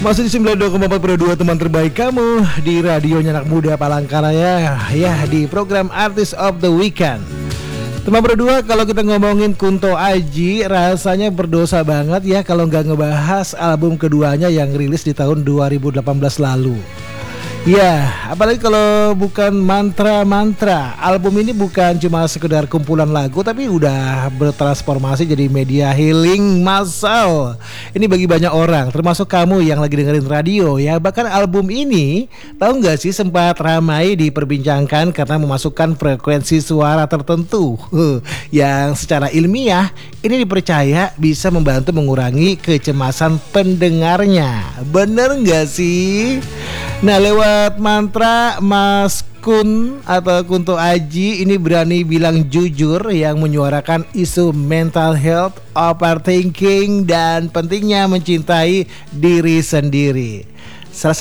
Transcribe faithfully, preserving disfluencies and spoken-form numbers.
Masih di sembilan puluh dua koma empat Pro dua, teman terbaik kamu di radionya anak muda Palangkaraya, ya, di program Artist of the Weekend. Teman berdua, kalau kita ngomongin Kunto Aji, rasanya berdosa banget ya kalau nggak ngebahas album keduanya yang rilis di tahun dua ribu delapan belas lalu. Ya, apalagi kalau bukan mantra-mantra. Album ini bukan cuma sekedar kumpulan lagu, tapi udah bertransformasi jadi media healing massal. Ini bagi banyak orang, termasuk kamu yang lagi dengerin radio ya. Bahkan album ini, tahu nggak sih, sempat ramai diperbincangkan karena memasukkan frekuensi suara tertentu yang secara ilmiah ini dipercaya bisa membantu mengurangi kecemasan pendengarnya. Bener nggak sih? Nah, lewat mantra, Mas Kun atau Kunto Aji ini berani bilang jujur yang menyuarakan isu mental health, overthinking, dan pentingnya mencintai diri sendiri. Salah